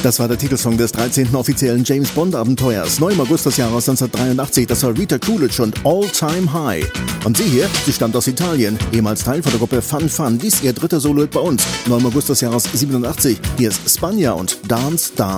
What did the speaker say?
Das war der Titelsong des 13. offiziellen James-Bond-Abenteuers, neu im August des Jahres 1983. Das war Rita Coolidge und All Time High. Und sie hier, sie stammt aus Italien, ehemals Teil von der Gruppe Fun Fun. Dies ihr dritter Solo-Hit bei uns, neu im August des Jahres 87. Hier ist Spagna und Dance, Dance.